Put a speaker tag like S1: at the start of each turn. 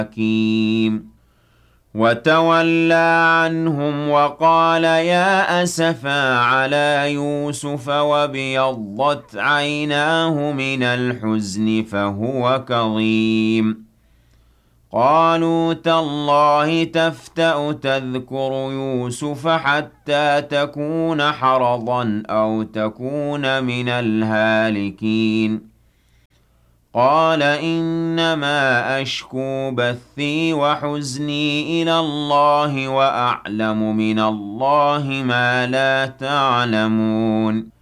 S1: حكيم وتولى عنهم وقال يا أسفا على يوسف وابيضت عيناه من الحزن فهو كظيم قالوا تالله تفتأ تذكر يوسف حتى تكون حرضا أو تكون من الهالكين قال إنما أشكو بثي وحزني إلى الله وأعلم من الله ما لا تعلمون